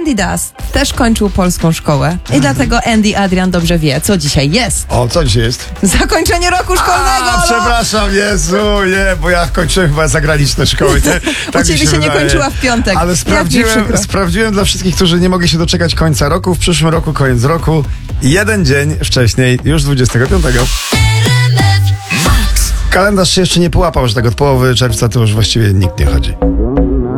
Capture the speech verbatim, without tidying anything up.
Andy Dust też kończył polską szkołę. I dlatego Andy Adrian dobrze wie, co dzisiaj jest. O, co dzisiaj jest? Zakończenie roku szkolnego! A, no! przepraszam, Jezu, nie, bo ja kończyłem chyba zagraniczne szkoły. Tak, tak U ciebie mi się, się nie wydaje. kończyła w piątek. Ale Jak mi sprawdziłem, przykro. sprawdziłem dla wszystkich, którzy nie mogli się doczekać końca roku. W przyszłym roku koniec roku. Jeden dzień wcześniej, już dwudziestego piątego. Kalendarz się jeszcze nie połapał, że tak od połowy czerwca to już właściwie nikt nie chodzi.